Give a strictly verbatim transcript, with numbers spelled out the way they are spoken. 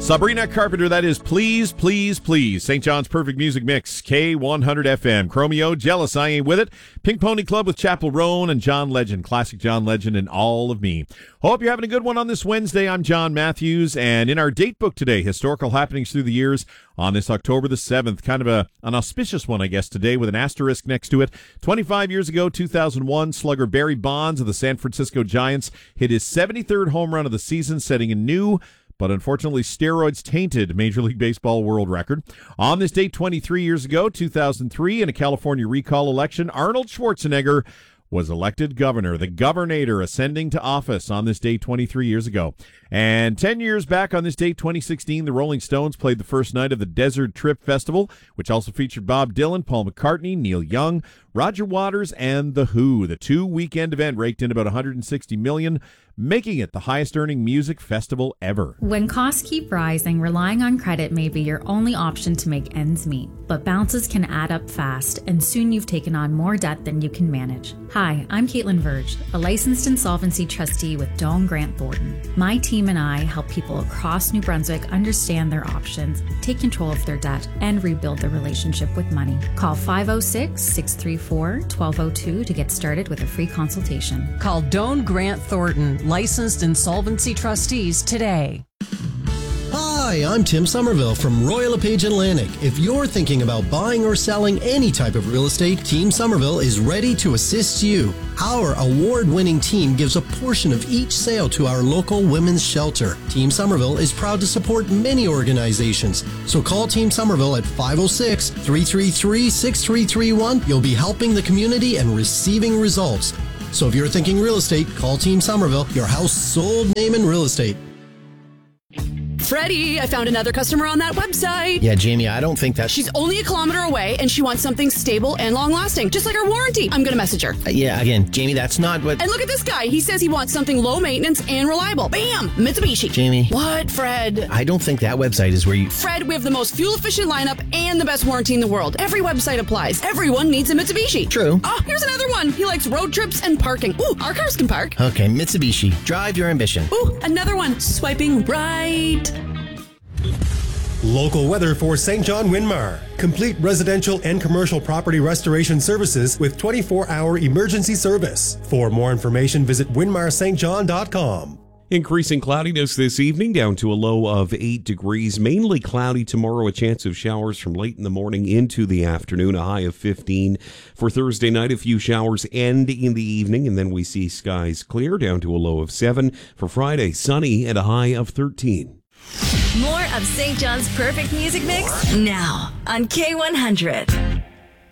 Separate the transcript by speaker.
Speaker 1: Sabrina Carpenter, that is Please, Please, Please. Saint John's Perfect Music Mix, K one hundred F M. Chromeo, Jealous, I Ain't With It. Pink Pony Club with Chapel Roan and John Legend, classic John Legend and All of Me. Hope you're having a good one on this Wednesday. I'm John Matthews, and in our date book today, historical happenings through the years on this October the seventh. Kind of a an auspicious one, I guess, today with an asterisk next to it. twenty-five years ago, two thousand one, slugger Barry Bonds of the San Francisco Giants hit his seventy-third home run of the season, setting a new but unfortunately steroids-tainted Major League Baseball world record. On this date, twenty-three years ago, two thousand three, in a California recall election, Arnold Schwarzenegger was elected governor, the governator ascending to office on this date twenty-three years ago. And ten years back on this date, twenty sixteen, the Rolling Stones played the first night of the Desert Trip Festival, which also featured Bob Dylan, Paul McCartney, Neil Young, Roger Waters, and The Who. The two-weekend event raked in about one hundred sixty million dollars, making it the highest-earning music festival ever.
Speaker 2: When costs keep rising, relying on credit may be your only option to make ends meet. But bounces can add up fast, and soon you've taken on more debt than you can manage. Hi, I'm Caitlin Verge, a licensed insolvency trustee with Doane Grant Thornton. My team and I help people across New Brunswick understand their options, take control of their debt, and rebuild their relationship with money. Call five oh six, six three four, one two oh two to get started with a free consultation.
Speaker 3: Call Doane Grant Thornton, licensed insolvency trustees, today.
Speaker 4: Hi, I'm Tim Somerville from Royal LePage Atlantic. If you're thinking about buying or selling any type of real estate, Team Somerville is ready to assist you. Our award-winning team gives a portion of each sale to our local women's shelter. Team Somerville is proud to support many organizations. So call Team Somerville at five oh six, three three three, six three three one. You'll be helping the community and receiving results. So if you're thinking real estate, call Team Somerville, your house sold name in real estate.
Speaker 5: Freddie, I found another customer on that website.
Speaker 6: Yeah, Jamie, I don't think that...
Speaker 5: She's only a kilometer away, and she wants something stable and long-lasting, just like our warranty. I'm going to message her.
Speaker 6: Uh, yeah, again, Jamie, that's not what...
Speaker 5: And look at this guy. He says he wants something low-maintenance and reliable. Bam! Mitsubishi.
Speaker 6: Jamie.
Speaker 5: What, Fred?
Speaker 6: I don't think that website is where you...
Speaker 5: Fred, we have the most fuel-efficient lineup and the best warranty in the world. Every website applies. Everyone needs a Mitsubishi.
Speaker 6: True.
Speaker 5: Oh, here's another one. He likes road trips and parking. Ooh, our cars can park.
Speaker 6: Okay, Mitsubishi. Drive your ambition.
Speaker 5: Ooh, another one. Swiping right.
Speaker 7: Local weather for Saint John Winmar. Complete residential and commercial property restoration services with twenty-four hour emergency service. For more information, visit winmar s t john dot com.
Speaker 8: Increasing cloudiness this evening, down to a low of eight degrees. Mainly cloudy tomorrow, a chance of showers from late in the morning into the afternoon, a high of fifteen. For Thursday night, a few showers end in the evening, and then we see skies clear, down to a low of seven. For Friday, sunny and a high of thirteen.
Speaker 9: More of Saint John's Perfect Music Mix now on K one hundred.